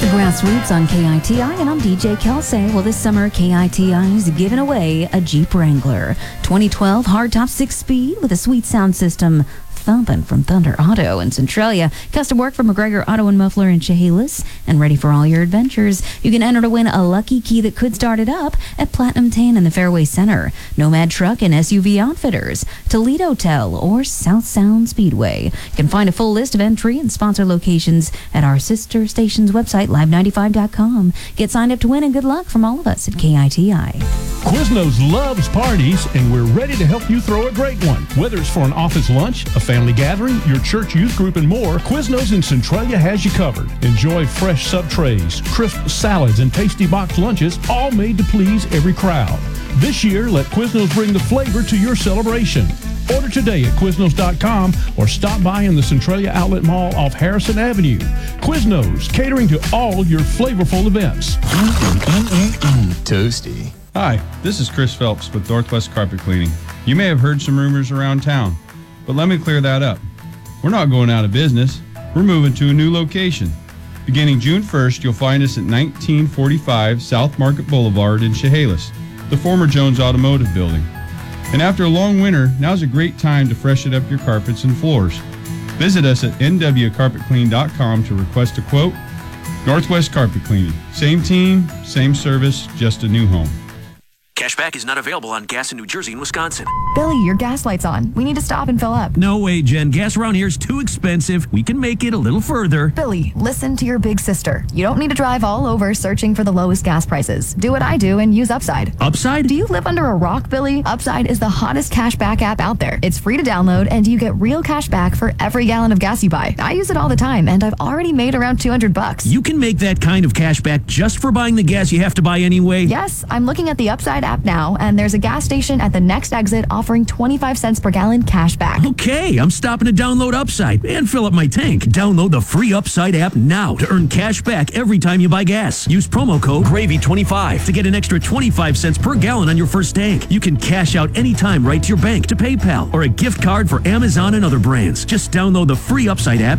The Grassroots on KITI, and I'm DJ Kelsey. Well, this summer, KITI is giving away a Jeep Wrangler 2012 hardtop 6-speed with a sweet sound system. Thumping from Thunder Auto in Centralia. Custom work from McGregor Auto and Muffler in Chehalis. And ready for all your adventures. You can enter to win a lucky key that could start it up at Platinum Tan in the Fairway Center, Nomad Truck and SUV Outfitters, Toledo Tel, or South Sound Speedway. You can find a full list of entry and sponsor locations at our sister station's website, live95.com. Get signed up to win, and good luck from all of us at KITI. Quiznos loves parties, and we're ready to help you throw a great one. Whether it's for an office lunch, a family gathering, your church youth group, and more, Quiznos in Centralia has you covered. Enjoy fresh sub trays, crisp salads, and tasty box lunches, all made to please every crowd. This year, let Quiznos bring the flavor to your celebration. Order today at Quiznos.com or stop by in the Centralia Outlet Mall off Harrison Avenue. Quiznos, catering to all your flavorful events. Toasty. Hi, this is Chris Phelps with Northwest Carpet Cleaning. You may have heard some rumors around town, but let me clear that up. We're not going out of business. We're moving to a new location. Beginning June 1st, you'll find us at 1945 South Market Boulevard in Chehalis, the former Jones Automotive Building. And after a long winter, now's a great time to freshen up your carpets and floors. Visit us at nwcarpetclean.com to request a quote. Northwest Carpet Cleaning. Same team, same service, just a new home. Cashback is not available on gas in New Jersey and Wisconsin. Billy, your gas light's on. We need to stop and fill up. No way, Jen. Gas around here is too expensive. We can make it a little further. Billy, listen to your big sister. You don't need to drive all over searching for the lowest gas prices. Do what I do and use Upside. Upside? Do you live under a rock, Billy? Upside is the hottest cashback app out there. It's free to download, and you get real cash back for every gallon of gas you buy. I use it all the time, and I've already made around $200. You can make that kind of cash back just for buying the gas you have to buy anyway? Yes, I'm looking at the Upside app now, and there's a gas station at the next exit offering 25 cents per gallon cash back. Okay, I'm stopping to download Upside and fill up my tank. Download the free Upside app now to earn cash back every time you buy gas. Use promo code GRAVY25 to get an extra 25 cents per gallon on your first tank. You can cash out anytime right to your bank, to PayPal, or a gift card for Amazon and other brands. Just download the free Upside app